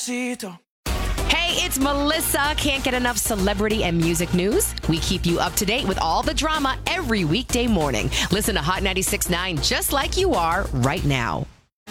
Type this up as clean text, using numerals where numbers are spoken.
Despacito. Hey, it's Melissa. Can't get enough celebrity and music news? We keep you up to date with all the drama every weekday morning. Listen to Hot 96.9 just like you are right now.